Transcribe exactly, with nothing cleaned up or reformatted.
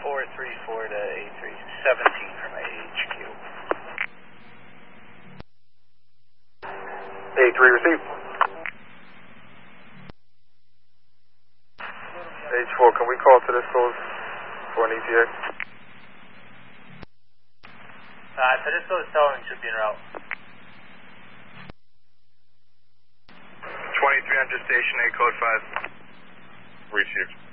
four three four to A three seventeen from A H Q. A three received. H four, can we call to this coast for an E T A? Uh, to this coast, Sullivan should be en route. twenty-three hundred station eight, code five. Received.